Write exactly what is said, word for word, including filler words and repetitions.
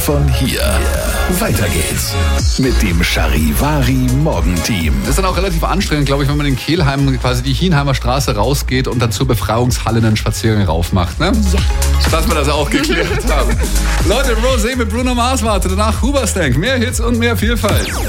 von hier. Weiter geht's mit dem Charivari Morgenteam. Das ist dann auch relativ anstrengend, glaube ich, wenn man in Kelheim quasi die Hienheimer Straße rausgeht und dann zur Befreiungshalle einen Spaziergang rauf macht, ne? Ja. Dass wir das auch geklärt haben. Leute, Rosé mit Bruno Mars wartet, danach Huberstank. Mehr Hits und mehr Vielfalt.